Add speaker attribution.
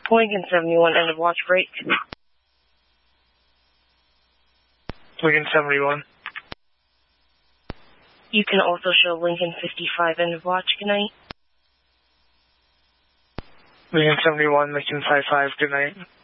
Speaker 1: Lincoln 71, end of watch break.
Speaker 2: Lincoln 71.
Speaker 1: You can also show Lincoln 55, end of watch. Good night.
Speaker 2: Lincoln 71, Lincoln 55, good night.